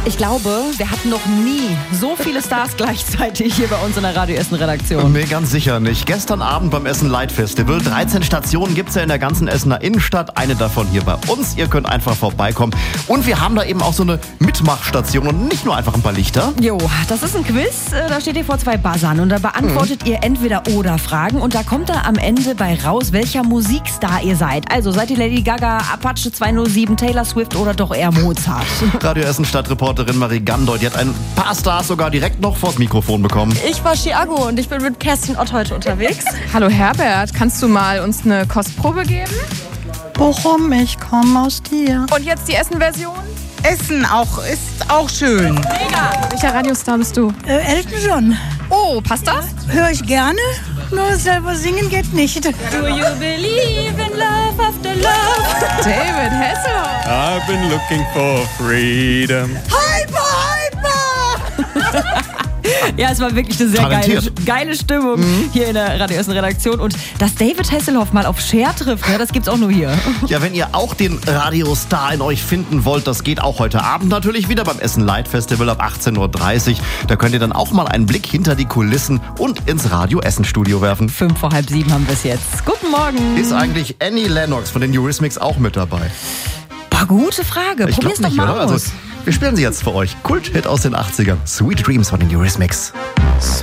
Ich glaube, wir hatten noch nie so viele Stars gleichzeitig hier bei uns in der Radio Essen Redaktion. Nee, ganz sicher nicht. Gestern Abend beim Essen Light Festival. 13 Stationen gibt's ja in der ganzen Essener Innenstadt. Eine davon hier bei uns. Ihr könnt einfach vorbeikommen. Und wir haben da eben auch so eine Mitmachstation und nicht nur einfach ein paar Lichter. Jo, das ist ein Quiz. Da steht ihr vor 2 Buzzern und da beantwortet ihr Entweder-Oder-Fragen. Und da kommt da am Ende bei raus, welcher Musikstar ihr seid. Also seid ihr Lady Gaga, Apache 207, Taylor Swift oder doch eher Mozart? Radio Essen Stadtreporterin Marie Gandold, die hat ein paar Stars sogar direkt noch vors Mikrofon bekommen. Ich war Chiago und ich bin mit Kerstin Ott heute unterwegs. Hallo Herbert, kannst du mal uns eine Kostprobe geben? Bochum, ich komme aus dir. Und jetzt die Essen-Version? Essen ist auch schön. Mega! Welcher Radiostar bist du? Elton John. Oh, passt das? Höre ich gerne, nur selber singen geht nicht. Do you believe in love after love? David Hasselhoff. I've been looking for freedom. Ja, es war wirklich eine sehr geile Stimmung hier in der Radio Essen Redaktion. Und dass David Hasselhoff mal auf Cher trifft, ja, das gibt's auch nur hier. Ja, wenn ihr auch den Radiostar in euch finden wollt, das geht auch heute Abend natürlich wieder beim Essen Light Festival ab 18:30 Uhr. Da könnt ihr dann auch mal einen Blick hinter die Kulissen und ins Radio Essen Studio werfen. 5 vor halb 7 haben wir es jetzt. Guten Morgen. Ist eigentlich Annie Lennox von den Eurythmics auch mit dabei? Boah, gute Frage. Ich Probier's glaube doch nicht, mal oder? aus. Also, wir spielen sie jetzt für euch. Kult-Hit aus den 80ern. Sweet Dreams von den Eurythmics.